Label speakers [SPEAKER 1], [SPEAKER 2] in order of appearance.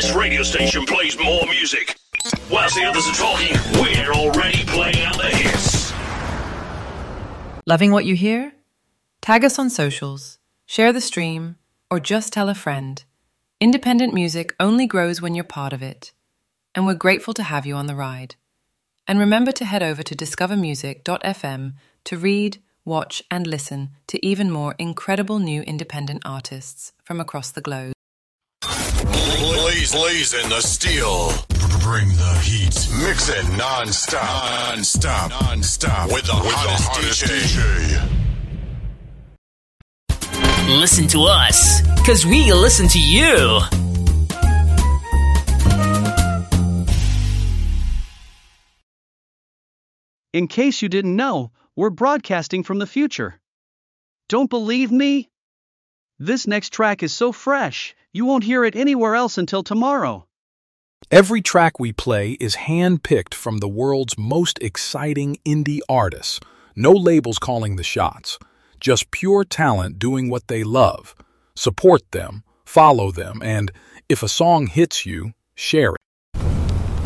[SPEAKER 1] This radio station plays more music. Whilst the others are talking, we're already playing out the hits.
[SPEAKER 2] Loving what you hear? Tag us on socials, share the stream, or just tell a friend. Independent music only grows when you're part of it. And we're grateful to have you on the ride. And remember to head over to discovermusic.fm to read, watch, and listen to even more incredible new independent artists from across the globe.
[SPEAKER 3] Blaze in the steel. Bring the heat. Mix it non-stop. With the hottest DJ.
[SPEAKER 4] Listen to us, because we listen to you.
[SPEAKER 5] In case you didn't know, we're broadcasting from the future. Don't believe me? This next track is so fresh, you won't hear it anywhere else until tomorrow.
[SPEAKER 6] Every track we play is hand-picked from the world's most exciting indie artists. No labels calling the shots. Just pure talent doing what they love. Support them, follow them, and if a song hits you, share it.